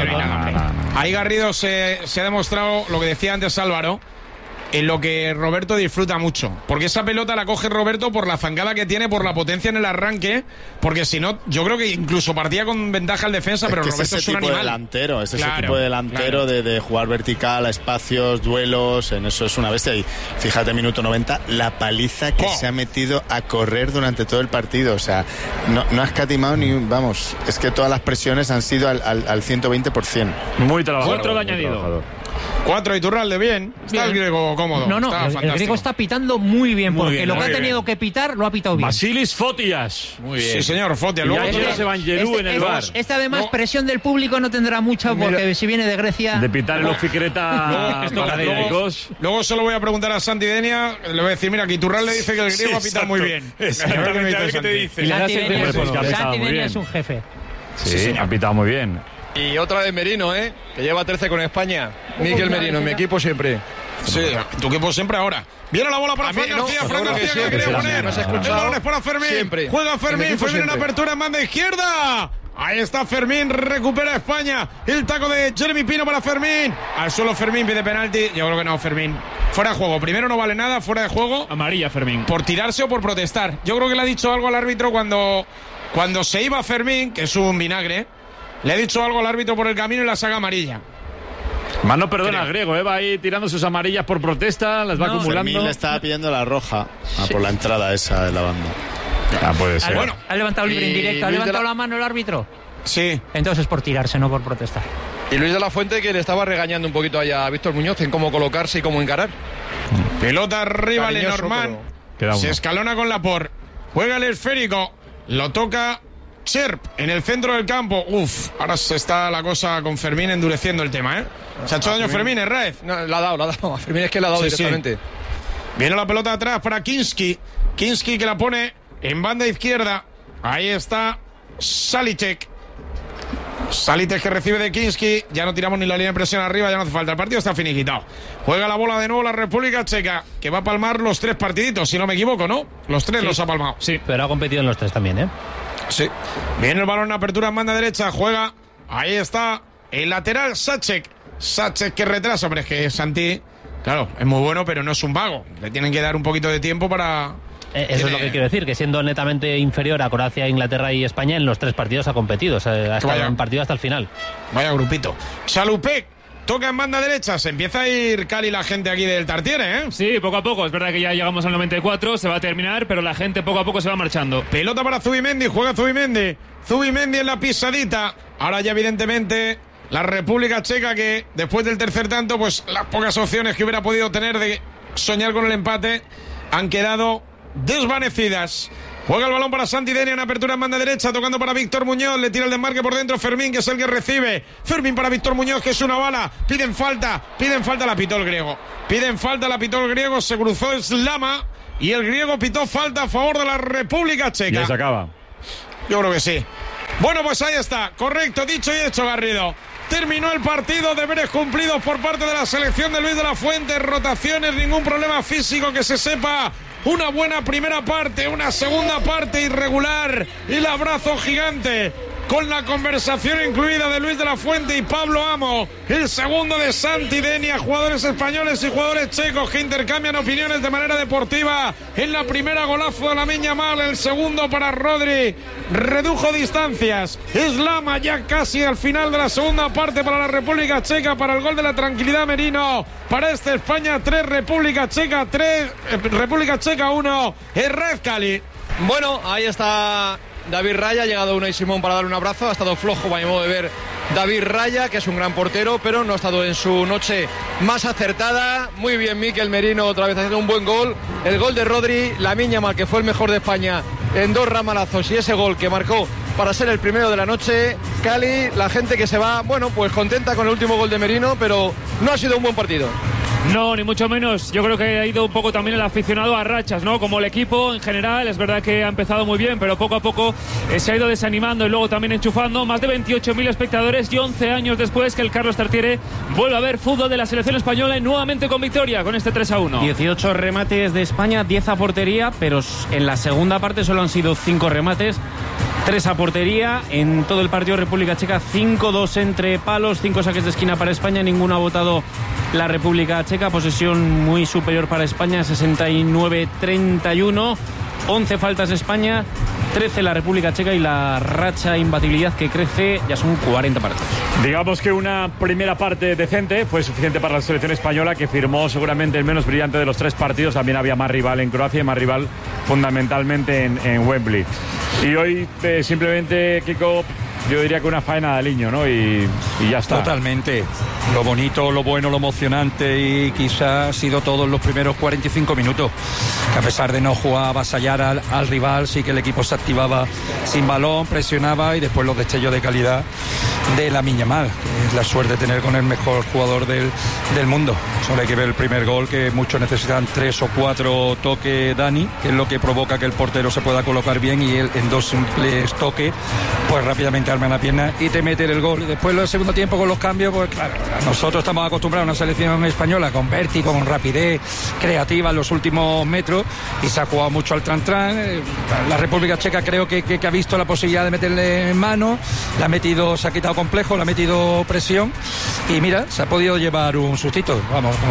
Speaker 4: Nada. Ahí Garrido se ha demostrado lo que decía antes Álvaro, en lo que Roberto disfruta mucho, porque esa pelota la coge Roberto por la zancada que tiene, por la potencia en el arranque, porque si no, yo creo que incluso partía con ventaja el defensa, pero Roberto es un animal.
Speaker 6: Es ese tipo de delantero de jugar vertical a espacios, duelos, en eso es una bestia. Y fíjate, minuto 90, la paliza que se ha metido a correr durante todo el partido, o sea, no ha escatimado ni vamos, es que todas las presiones han sido al 120%.
Speaker 2: Muy trabajado.
Speaker 11: 4 de añadido.
Speaker 4: 4 Iturralde, bien. Está el griego cómodo.
Speaker 10: El griego está pitando muy bien, porque lo que ha tenido que pitar lo ha pitado bien.
Speaker 2: Basilis Fotias.
Speaker 4: Muy bien. Sí, señor, Fotias.
Speaker 2: Luego se Evangelou en el bar.
Speaker 10: Además, presión del público no tendrá mucha, porque si viene de Grecia...
Speaker 2: De pitar el Oficreta.
Speaker 4: Luego se lo voy a preguntar a Santi Denia. Le voy a decir, mira, que Iturralde dice que el griego ha pitado muy bien.
Speaker 11: Exactamente. A ver qué te dice.
Speaker 10: Santi Denia es un jefe.
Speaker 2: Sí, ha pitado muy bien.
Speaker 3: Y otra de Merino, que lleva 13 con España. Mikel Merino, mi equipo siempre.
Speaker 4: Sí, tu equipo siempre ahora. Viene la bola para Fran García, que quiere poner. El balón es para Fermín. Siempre. Juega Fermín en apertura en banda izquierda. Ahí está Fermín, recupera España. El taco de Jeremy Pino para Fermín. Al suelo Fermín, pide penalti. Yo creo que no, Fermín. Fuera de juego. Primero no vale nada, fuera de juego.
Speaker 11: Amarilla, Fermín.
Speaker 4: Por tirarse o por protestar. Yo creo que le ha dicho algo al árbitro cuando se iba Fermín, que es un vinagre. Le he dicho algo al árbitro por el camino y la saga amarilla.
Speaker 2: Más no perdona al griego, va ahí tirando sus amarillas por protesta, las va acumulando.
Speaker 6: Fermín le estaba pidiendo la roja por la entrada esa de la banda.
Speaker 2: Puede ser.
Speaker 10: Bueno, ha levantado libre indirecto, ha levantado la mano el árbitro.
Speaker 4: Sí.
Speaker 10: Entonces es por tirarse, no por protestar.
Speaker 3: Y Luis de la Fuente, que le estaba regañando un poquito allá a Víctor Muñoz en cómo colocarse y cómo encarar.
Speaker 4: Pelota arriba, Lenormand. Se escalona con Laporte. Juega el esférico. Lo toca Cherp en el centro del campo. Ahora se está la cosa con Fermín endureciendo el tema, Se ha hecho daño Fermín, Raez.
Speaker 3: No, la ha dado. A Fermín es que le ha dado directamente. Sí.
Speaker 4: Viene la pelota atrás para Kinski. Kinski que la pone en banda izquierda. Ahí está Salitek. Salitek que recibe de Kinski. Ya no tiramos ni la línea de presión arriba, ya no hace falta. El partido está finiquitado. Juega la bola de nuevo la República Checa, que va a palmar los 3 partiditos, si no me equivoco, ¿no? Los 3 los ha palmado.
Speaker 9: Sí, pero ha competido en los 3 también,
Speaker 4: Sí. Viene el balón en apertura en banda derecha. Juega. Ahí está el lateral Sacek. Sacek que retrasa. Hombre, es que Santi, claro, es muy bueno, pero no es un vago. Le tienen que dar un poquito de tiempo para...
Speaker 9: Eso es lo que quiero decir, que siendo netamente inferior a Croacia, Inglaterra y España, en los 3 partidos ha competido. Ha estado en partido hasta el final.
Speaker 4: Vaya grupito. Chalupek toca en banda derecha, se empieza a ir Cali la gente aquí del Tartiere, ¿eh?
Speaker 12: Sí, poco a poco, es verdad que ya llegamos al 94, se va a terminar, pero la gente poco a poco se va marchando.
Speaker 4: Pelota para Zubimendi, juega Zubimendi en la pisadita, ahora ya evidentemente la República Checa, que después del tercer tanto, pues las pocas opciones que hubiera podido tener de soñar con el empate han quedado desvanecidas. Juega el balón para Santi Denia en apertura en banda derecha, tocando para Víctor Muñoz, le tira el desmarque por dentro Fermín, que es el que recibe. Fermín para Víctor Muñoz, que es una bala. Piden falta, la pitó el griego. Se cruzó Slama y el griego pitó falta a favor de la República Checa.
Speaker 2: Y se acaba.
Speaker 4: Yo creo que sí. Bueno, pues ahí está, correcto, dicho y hecho, Garrido. Terminó el partido, deberes cumplidos por parte de la selección de Luis de la Fuente, rotaciones, ningún problema físico que se sepa. Una buena primera parte, una segunda parte irregular y el abrazo gigante con la conversación incluida de Luis de la Fuente y Pablo Amo. El segundo de Santi Denia, jugadores españoles y jugadores checos que intercambian opiniones de manera deportiva. En la primera, golazo de Lamine Yamal, el segundo para Rodri. Redujo distancias. Slama ya casi al final de la segunda parte para la República Checa, para el gol de la tranquilidad Merino. Para España 3, República Checa 1, Herrez Cali.
Speaker 3: Bueno, ahí está David Raya, ha llegado Unai Simón para darle un abrazo. Ha estado flojo, a mi modo de ver, David Raya, que es un gran portero, pero no ha estado en su noche más acertada. Muy bien Mikel Merino, otra vez haciendo un buen gol. El gol de Rodri, Lamine Yamal, que fue el mejor de España en 2 ramalazos, y ese gol que marcó para ser el primero de la noche. Cali, la gente que se va, bueno, pues contenta con el último gol de Merino, pero no ha sido un buen partido.
Speaker 12: No, ni mucho menos. Yo creo que ha ido un poco también el aficionado a rachas, ¿no? Como el equipo en general, es verdad que ha empezado muy bien, pero poco a poco se ha ido desanimando y luego también enchufando. Más de 28.000 espectadores y 11 años después que el Carlos Tartiere vuelve a ver fútbol de la selección española y nuevamente con victoria con este 3-1.
Speaker 11: 18 remates de España, 10 a portería, pero en la segunda parte solo han sido 5 remates. 3 a portería, en todo el partido República Checa 5-2 entre palos, 5 saques de esquina para España, ninguno ha votado la República Checa, posesión muy superior para España, 69-31, 11 faltas de España, 13 la República Checa y la racha imbatibilidad que crece, ya son 40 partidos.
Speaker 2: Digamos que una primera parte decente fue suficiente para la selección española, que firmó seguramente el menos brillante de los 3 partidos. También había más rival en Croacia y más rival fundamentalmente en Wembley. Y hoy simplemente, Kiko, yo diría que una faena de aliño, ¿no? Y ya está.
Speaker 5: Totalmente. Lo bonito, lo bueno, lo emocionante, y quizás ha sido todos los primeros 45 minutos. Que a pesar de no jugar a avasallar al rival, sí que el equipo se activaba sin balón, presionaba, y después los destellos de calidad de Lamine Yamal, que es la suerte de tener con el mejor jugador del mundo. Solo hay que ver el primer gol, que muchos necesitan 3 o 4 toques Dani, que es lo que provoca que el portero se pueda colocar bien, y él en 2 simples toques pues rápidamente arma la pierna y te mete el gol. Y después el segundo tiempo con los cambios, pues claro, nosotros estamos acostumbrados a una selección española con vértigo, con rapidez, creativa en los últimos metros, y se ha jugado mucho al tran-tran. La República Checa creo que ha visto la posibilidad de meterle en mano, la ha metido, se ha quitado complejo, le ha metido presión, y mira, se ha podido llevar un sustito, vamos, con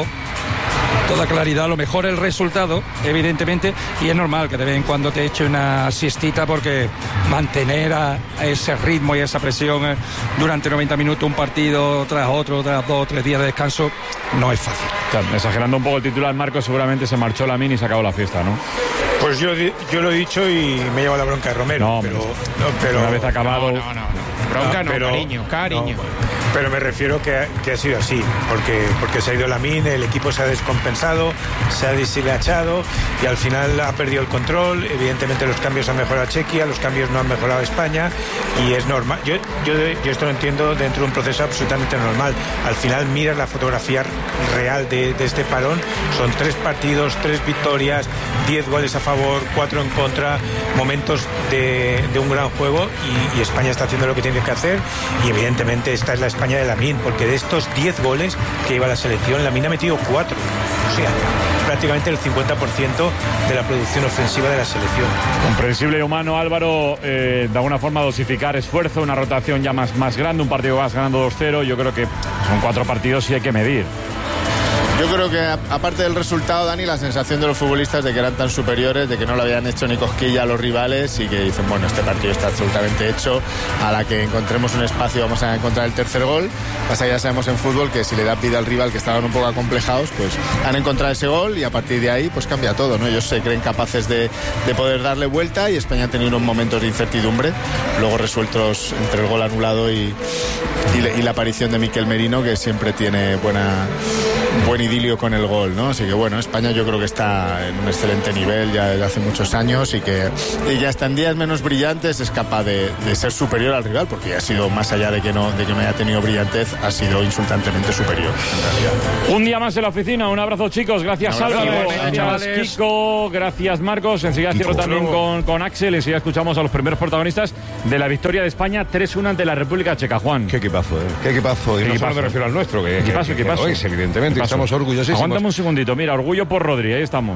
Speaker 5: toda claridad. Lo mejor el resultado, evidentemente, y es normal que de vez en cuando te eche una siestita, porque mantener a ese ritmo y esa presión durante 90 minutos, un partido tras otro, tras 2 o 3 días de descanso, no es fácil.
Speaker 2: Claro, exagerando un poco el titular, Marco, seguramente se marchó Lamine y se acabó la fiesta, ¿no?
Speaker 7: Pues yo lo he dicho y me he llevado la bronca de Romero. Pero
Speaker 2: una vez acabado...
Speaker 4: Bronca no, cariño.
Speaker 7: Pero me refiero que ha sido así, porque se ha ido Lamine, el equipo se ha descompensado, se ha deshilachado y al final ha perdido el control. Evidentemente los cambios han mejorado a Chequia, los cambios no han mejorado a España, y es normal. Yo esto lo entiendo dentro de un proceso absolutamente normal. Al final miras la fotografía real de este parón, son 3 partidos, 3 victorias, 10 goles a favor, 4 en contra, momentos de un gran juego, y España está haciendo lo que tiene que hacer, y evidentemente esta es la España de Lamine, porque de estos 10 goles que lleva la selección, Lamine ha metido 4, o sea, prácticamente el 50% de la producción ofensiva de la selección.
Speaker 2: Comprensible y humano, Álvaro, de alguna forma dosificar esfuerzo, una rotación ya más grande, un partido más ganando 2-0, yo creo que son 4 partidos y hay que medir.
Speaker 6: Yo creo que aparte del resultado, Dani, la sensación de los futbolistas de que eran tan superiores, de que no le habían hecho ni cosquilla a los rivales y que dicen, bueno, este partido está absolutamente hecho, a la que encontremos un espacio vamos a encontrar el tercer gol. Pasa que ya sabemos en fútbol que si le da vida al rival, que estaban un poco acomplejados, pues han encontrado ese gol y a partir de ahí pues cambia todo, ¿no? Ellos se creen capaces de poder darle vuelta y España ha tenido unos momentos de incertidumbre, luego resueltos entre el gol anulado y la aparición de Mikel Merino, que siempre tiene buen idilio con el gol, ¿no? Así que bueno, España yo creo que está en un excelente nivel ya desde hace muchos años y que hasta en días menos brillantes es capaz de ser superior al rival, porque ha sido, más allá de que no haya tenido brillantez, ha sido insultantemente superior en realidad.
Speaker 2: Un día más en la oficina, un abrazo chicos, gracias Álvaro, gracias Kiko, gracias Marcos, enseguida cierro también con Axel, enseguida escuchamos a los primeros protagonistas de la victoria de España 3-1 ante la República Checa. Juan.
Speaker 13: Qué equipazo, qué equipazo, y no solo me refiero al nuestro, que es evidentemente, estamos orgullosísimos.
Speaker 2: Aguántame un segundito, mira, orgullo por Rodri, ahí estamos.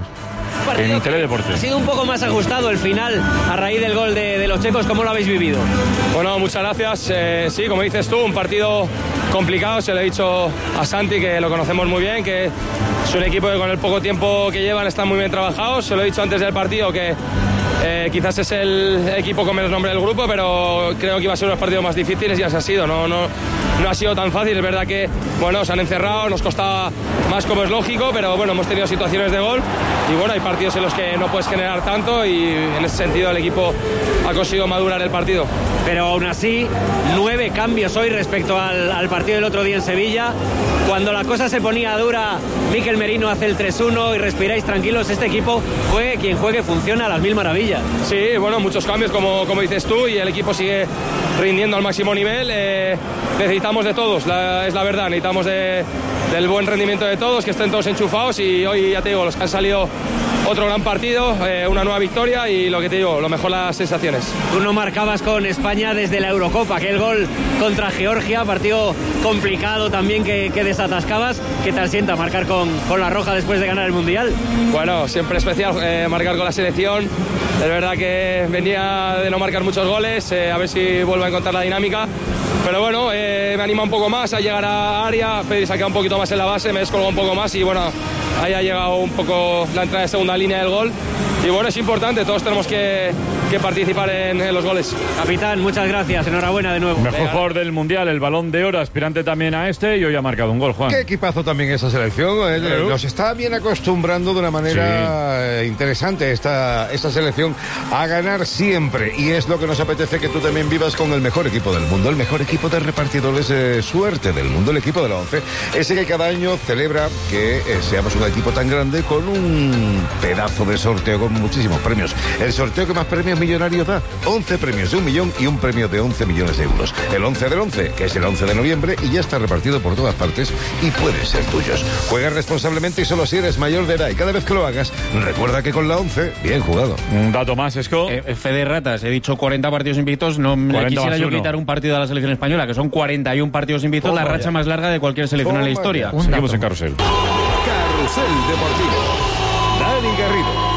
Speaker 2: En Teledeporte.
Speaker 14: Ha sido un poco más ajustado el final a raíz del gol de los checos. ¿Cómo lo habéis vivido?
Speaker 3: Bueno, muchas gracias. Sí, como dices tú, un partido complicado. Se lo he dicho a Santi, que lo conocemos muy bien, que es un equipo que con el poco tiempo que llevan están muy bien trabajados. Se lo he dicho antes del partido, que quizás es el equipo con menos nombre del grupo, pero creo que iba a ser unos partidos más difíciles y así ha sido. No ha sido tan fácil. Es verdad que bueno, se han encerrado, nos costaba más, como es lógico, pero bueno, hemos tenido situaciones de gol y bueno, hay partidos en los que no puedes generar tanto y en ese sentido el equipo ha conseguido madurar el partido.
Speaker 14: Pero aún así, 9 cambios hoy respecto al partido del otro día en Sevilla. Cuando la cosa se ponía dura, Mikel Merino hace el 3-1 y respiráis tranquilos. Este equipo, juegue quien juegue, funciona a las mil maravillas.
Speaker 3: Sí, bueno, muchos cambios como dices tú, y el equipo sigue rindiendo al máximo nivel. Necesitamos de todos, es la verdad, necesitamos del buen rendimiento de todos, que estén todos enchufados, y hoy ya te digo, los que han salido otro gran partido, una nueva victoria y lo que te digo, lo mejor las sensaciones.
Speaker 14: Tú no marcabas con España desde la Eurocopa, aquel gol contra Georgia, partido complicado también que desatascabas. ¿Qué tal sienta marcar con la roja después de ganar el Mundial?
Speaker 3: Bueno, siempre especial marcar con la selección. Es verdad que venía de no marcar muchos goles, a ver si vuelvo a encontrar la dinámica. Pero bueno, me anima un poco más a llegar a área. Pedri se ha quedado un poquito más en la base, me descolgó un poco más y bueno, ahí ha llegado un poco la entrada de segunda línea del gol. Y bueno, es importante, todos tenemos que participar en los goles.
Speaker 14: Capitán, muchas gracias, enhorabuena de nuevo.
Speaker 2: Mejor jugador del Mundial, el Balón de Oro, aspirante también a este, y hoy ha marcado un gol, Juan.
Speaker 13: Qué equipazo también esa selección, nos está bien acostumbrando de una manera interesante esta selección a ganar siempre, y es lo que nos apetece que tú también vivas con el mejor equipo del mundo, el mejor equipo de repartidores de suerte del mundo, el equipo de la ONCE, ese que cada año celebra que seamos un equipo tan grande con un pedazo de sorteo con muchísimos premios. El sorteo que más premios millonarios da, 11 premios de 1 millón y un premio de 11 millones de euros. El 11 del 11, que es el 11 de noviembre, y ya está repartido por todas partes y puede ser tuyos. Juega responsablemente y solo si eres mayor de edad, y cada vez que lo hagas, recuerda que con la 11, bien jugado.
Speaker 2: Un dato más, Esco.
Speaker 11: Fede Ratas, he dicho 40 partidos invictos, no me quisiera yo quitar un partido a la selección española, que son 41 partidos invictos, la racha más larga de cualquier selección en la historia.
Speaker 2: Seguimos en Carrusel.
Speaker 15: Carrusel Deportivo. Dani Garrido.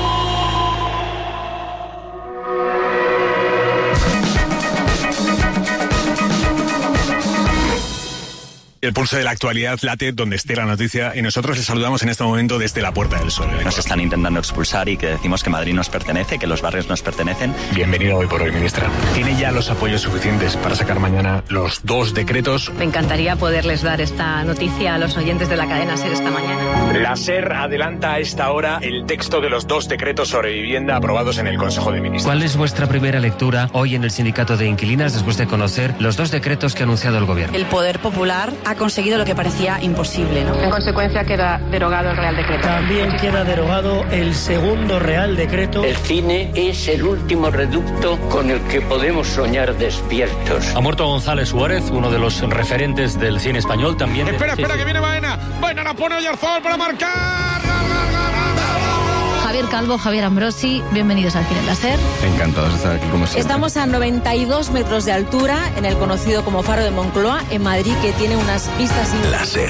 Speaker 16: El pulso de la actualidad late donde esté la noticia y nosotros les saludamos en este momento desde la Puerta del Sol.
Speaker 17: Nos están intentando expulsar y que decimos que Madrid nos pertenece, que los barrios nos pertenecen.
Speaker 16: Bienvenido hoy por hoy, ministra. ¿Tiene ya los apoyos suficientes para sacar mañana los 2 decretos?
Speaker 18: Me encantaría poderles dar esta noticia a los oyentes de la cadena SER esta mañana.
Speaker 16: La SER adelanta a esta hora el texto de los 2 decretos sobre vivienda aprobados en el Consejo de Ministros.
Speaker 19: ¿Cuál es vuestra primera lectura hoy en el Sindicato de Inquilinas después de conocer los 2 decretos que ha anunciado el Gobierno?
Speaker 18: El Poder Popular ha conseguido lo que parecía imposible, ¿no? En consecuencia queda derogado el Real Decreto.
Speaker 20: También queda derogado el segundo Real Decreto.
Speaker 21: El cine es el último reducto con el que podemos soñar despiertos.
Speaker 19: Ha muerto González Suárez, uno de los referentes del cine español también.
Speaker 4: Espera, que viene Baena. Baena la pone Oyarzabal para marcar.
Speaker 22: Javier Calvo, Javier Ambrosi, bienvenidos aquí en la SER.
Speaker 13: Encantados de estar aquí como siempre.
Speaker 22: Estamos a 92 metros de altura en el conocido como Faro de Moncloa, en Madrid, que tiene unas vistas...
Speaker 15: La SER.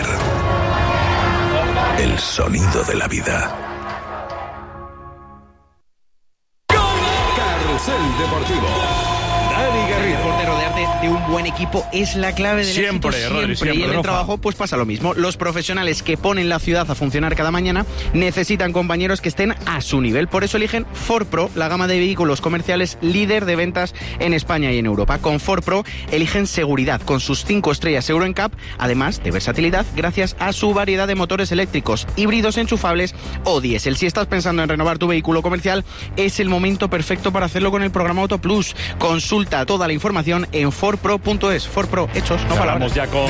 Speaker 15: El sonido de la vida. Carrusel Deportivo. Dani Garrido.
Speaker 14: Portero de Arte
Speaker 1: de un buen equipo es la clave del éxito siempre. Y en el trabajo pues pasa lo mismo. Los profesionales que ponen la ciudad a funcionar cada mañana necesitan compañeros que estén a su nivel. Por eso eligen Ford Pro, la gama de vehículos comerciales líder de ventas en España y en Europa. Con Ford Pro eligen seguridad con sus 5 estrellas Euro NCAP, además de versatilidad gracias a su variedad de motores eléctricos, híbridos enchufables o diésel. Si estás pensando en renovar tu vehículo comercial, es el momento perfecto para hacerlo con el programa Auto Plus. Consulta toda la información en fordpro.es. Ford Pro, hechos, no palabras.
Speaker 2: Vamos ya con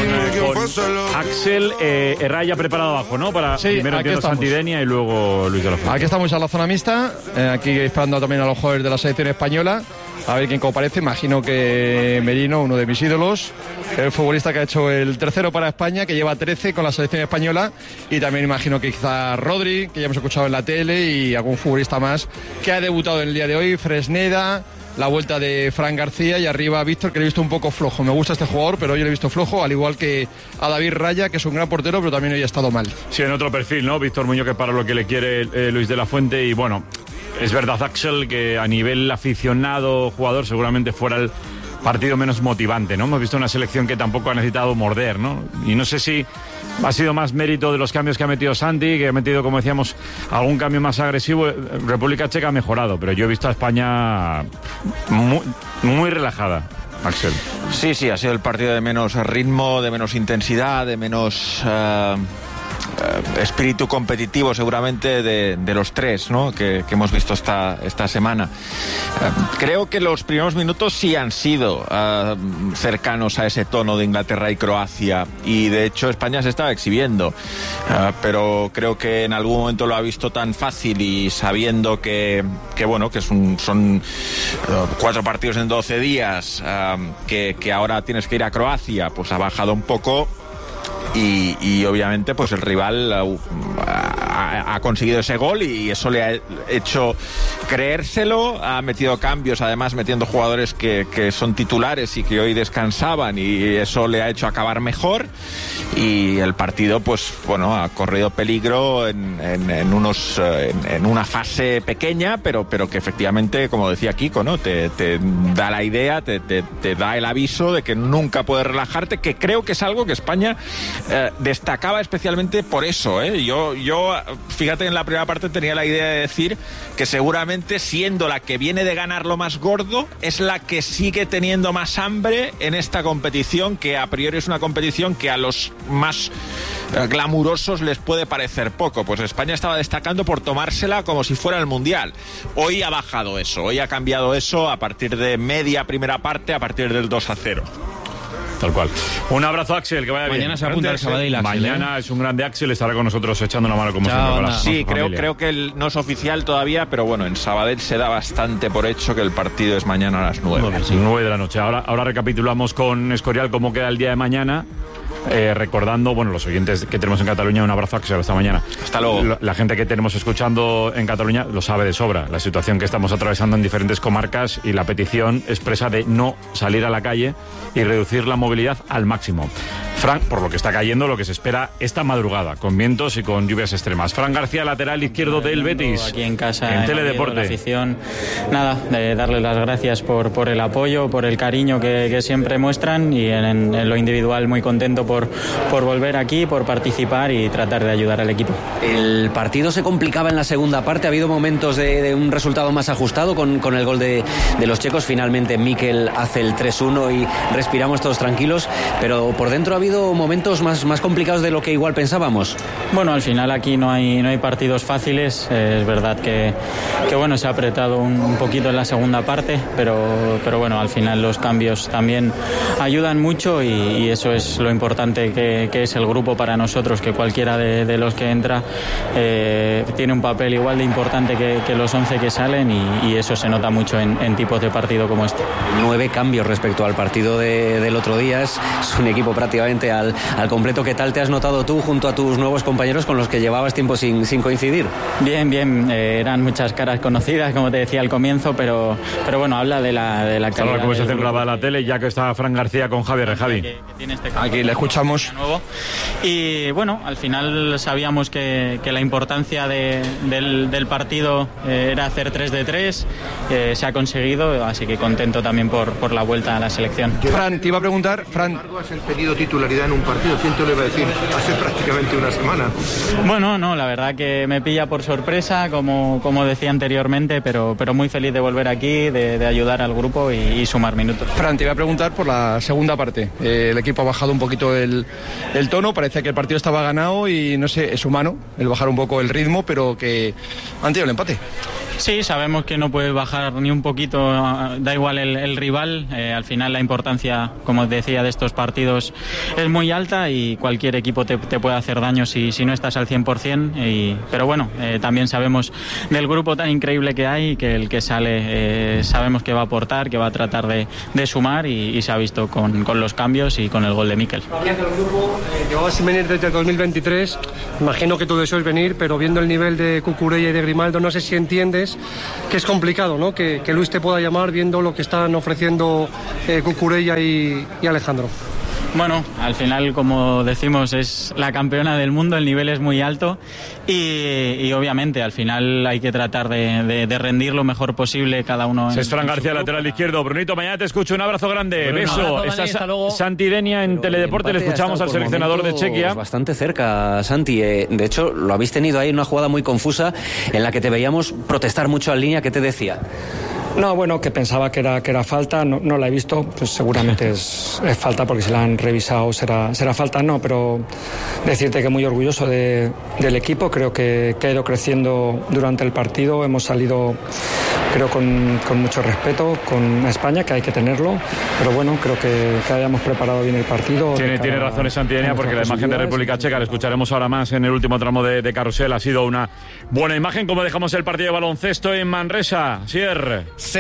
Speaker 2: Axel Herraya preparado abajo, ¿no? Para primero entiendo Santidenia y luego Luis de la Fuente.
Speaker 3: Aquí estamos a la zona mixta, aquí esperando también a los jugadores de la selección española. A ver quién comparece. Imagino que Merino, uno de mis ídolos, el futbolista que ha hecho el tercero para España, que lleva 13 con la selección española, y también imagino que quizá Rodri, que ya hemos escuchado en la tele, y algún futbolista más que ha debutado en el día de hoy, Fresneda, la vuelta de Fran García, y arriba Víctor, que le he visto un poco flojo. Me gusta este jugador, pero hoy lo he visto flojo, al igual que a David Raya, que es un gran portero, pero también hoy ha estado mal.
Speaker 2: Sí, en otro perfil, ¿no? Víctor Muñoz, que para lo que le quiere Luis de la Fuente, y bueno, es verdad, Axel, que a nivel aficionado, jugador, seguramente fuera el partido menos motivante, ¿no? Hemos visto una selección que tampoco ha necesitado morder, ¿no? Y no sé si ha sido más mérito de los cambios que ha metido Santi, que ha metido, como decíamos, algún cambio más agresivo. República Checa ha mejorado, pero yo he visto a España muy relajada. Axel.
Speaker 8: Sí, ha sido el partido de menos ritmo, de menos intensidad, de menos espíritu competitivo seguramente de los tres, ¿no? que hemos visto esta semana. Creo que los primeros minutos sí han sido cercanos a ese tono de Inglaterra y Croacia, y de hecho España se estaba exhibiendo, pero creo que en algún momento lo ha visto tan fácil, y sabiendo que son 4 partidos en 12 días, que ahora tienes que ir a Croacia, pues ha bajado un poco. Y obviamente pues el rival ha conseguido ese gol, y eso le ha hecho creérselo. Ha metido cambios, además metiendo jugadores que son titulares y que hoy descansaban, y eso le ha hecho acabar mejor. Y el partido pues bueno, ha corrido peligro en una fase pequeña, pero que efectivamente, como decía Kiko, ¿no? Te da la idea, te da el aviso de que nunca puedes relajarte, que creo que es algo que España destacaba especialmente por eso, ¿eh? Yo, fíjate, en la primera parte tenía la idea de decir que seguramente, siendo la que viene de ganar lo más gordo, es la que sigue teniendo más hambre en esta competición, que a priori es una competición que a los más glamurosos les puede parecer poco. Pues España estaba destacando por tomársela como si fuera el Mundial. Hoy ha bajado eso, hoy ha cambiado eso a partir de media primera parte, a partir del 2-0.
Speaker 2: Tal cual. Un abrazo, Axel, que vaya bien.
Speaker 11: Mañana se apunta el Sabadell, Axel.
Speaker 2: Mañana es un grande Axel, estará con nosotros echando una mano como siempre.
Speaker 8: Sí, creo que no es oficial todavía, pero bueno, en Sabadell se da bastante por hecho que el partido es mañana a las 9.
Speaker 2: 9 de la noche. Ahora recapitulamos con Escorial cómo queda el día de mañana. Recordando, bueno, los oyentes que tenemos en Cataluña, un abrazo, Axel, hasta mañana.
Speaker 8: Hasta luego.
Speaker 2: La gente que tenemos escuchando en Cataluña lo sabe de sobra, la situación que estamos atravesando en diferentes comarcas, y la petición expresa de no salir a la calle y reducir la movilidad al máximo. Fran, por lo que está cayendo, lo que se espera esta madrugada, con vientos y con lluvias extremas. Fran García, lateral izquierdo del Betis.
Speaker 23: Aquí en casa,
Speaker 2: en Teledeporte.
Speaker 23: La afición, nada, de darles las gracias por el apoyo, por el cariño que siempre muestran, y en lo individual muy contento por volver aquí, por participar y tratar de ayudar al equipo.
Speaker 14: El partido se complicaba en la segunda parte, ha habido momentos de un resultado más ajustado con el gol de los checos. Finalmente Mikel hace el 3-1 y respiramos todos tranquilos, pero por dentro ha habido momentos más complicados de lo que igual pensábamos.
Speaker 23: Bueno, al final aquí no hay partidos fáciles. Es verdad que bueno, se ha apretado un poquito en la segunda parte, pero bueno, al final los cambios también ayudan mucho, y eso es lo importante que es el grupo para nosotros, que cualquiera de los que entra tiene un papel igual de importante que los 11 que salen, y eso se nota mucho en tipos de partido como este.
Speaker 14: 9 cambios respecto al partido del otro día. Es un equipo prácticamente prácticamente al completo. ¿Qué tal te has notado tú junto a tus nuevos compañeros con los que llevabas tiempo sin coincidir?
Speaker 23: Bien, eran muchas caras conocidas, como te decía al comienzo, pero bueno, habla de la calidad.
Speaker 2: Ahora la conversación grabada en la tele, ya que está Fran García con Javier. Javi.
Speaker 3: Que tiene aquí le escuchamos.
Speaker 23: Y bueno, al final sabíamos que la importancia del partido era hacer 3 de 3, se ha conseguido, así que contento también por la vuelta a la selección.
Speaker 3: Fran, te iba a preguntar, Fran,
Speaker 9: ¿has pedido titularidad en un partido? ¿Quién te lo iba a decir hace prácticamente una semana?
Speaker 23: Bueno, no, la verdad que me pilla por sorpresa, como decía anteriormente, pero muy feliz de volver aquí, de ayudar al grupo y sumar minutos.
Speaker 3: Fran, te iba a preguntar por la segunda parte. El equipo ha bajado un poquito el tono, parece que el partido estaba ganado y no sé, es humano el bajar un poco el ritmo, pero que han tenido el empate.
Speaker 23: Sí, sabemos que no puedes bajar ni un poquito, da igual el rival, al final la importancia, como os decía, de estos partidos es muy alta y cualquier equipo te puede hacer daño si no estás al 100%, pero bueno, también sabemos del grupo tan increíble que hay, que el que sale sabemos que va a aportar, que va a tratar de sumar y se ha visto con los cambios y con el gol de Mikel.
Speaker 20: Llevabas sin venir desde 2023, imagino que todo eso es venir, pero viendo el nivel de Cucurella y de Grimaldo, no sé si entiendes que es complicado, ¿no? Que Luis te pueda llamar viendo lo que están ofreciendo Cucurella y Alejandro.
Speaker 23: Bueno, al final, como decimos, es la campeona del mundo, el nivel es muy alto y obviamente al final hay que tratar de rendir lo mejor posible cada uno.
Speaker 2: Es Fran García, lateral izquierdo. Brunito, mañana te escucho. Un abrazo grande. Beso. Está Santi Denia en Teledeport. Le escuchamos al seleccionador de Chequia.
Speaker 14: Bastante cerca, Santi. De hecho, lo habéis tenido ahí en una jugada muy confusa en la que te veíamos protestar mucho en línea. ¿Qué te decía?
Speaker 20: No, bueno, que pensaba que era falta, no la he visto, pues seguramente es falta porque si la han revisado será falta, no, pero decirte que muy orgulloso del equipo, creo que ha ido creciendo durante el partido, hemos salido creo con mucho respeto con España, que hay que tenerlo, pero bueno, creo que hayamos preparado bien el partido.
Speaker 2: Tiene razón Santidenia, porque la imagen de República Checa, la escucharemos ahora más en el último tramo de carrusel, ha sido una buena imagen. Como dejamos el partido de baloncesto en Manresa, Sier.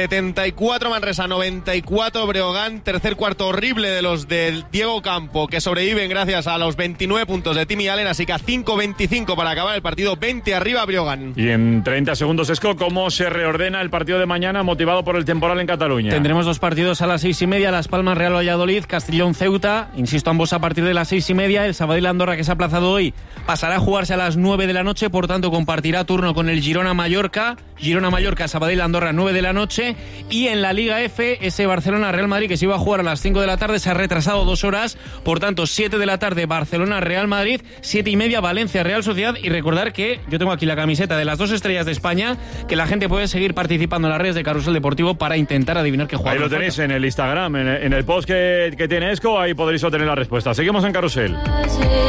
Speaker 10: 74 Manresa, 94 Breogán, tercer cuarto horrible de los del Diego Campo, que sobreviven gracias a los 29 puntos de Timmy Allen, así que a 5:25 para acabar el partido, 20 arriba Breogán.
Speaker 2: Y en 30 segundos, Esco, ¿cómo se reordena el partido de mañana motivado por el temporal en Cataluña?
Speaker 11: Tendremos 2 partidos a las 6:30, Las Palmas Real Valladolid, Castellón Ceuta, insisto, ambos a partir de las 6:30, el Sabadell Andorra, que se ha aplazado hoy, pasará a jugarse a las 9 de la noche, por tanto compartirá turno con el Girona Mallorca, Sabadell Andorra 9 de la noche, y en la Liga F, ese Barcelona Real Madrid que se iba a jugar a las 5 de la tarde se ha retrasado 2 horas, por tanto 7 de la tarde Barcelona Real Madrid, 7:30 Valencia Real Sociedad. Y recordar que yo tengo aquí la camiseta de las 2 estrellas de España, que la gente puede seguir participando en las redes de Carrusel Deportivo para intentar adivinar qué jugador.
Speaker 2: Ahí lo tenéis en el Instagram, en el post que tiene Esco, ahí podréis obtener la respuesta. Seguimos en Carrusel.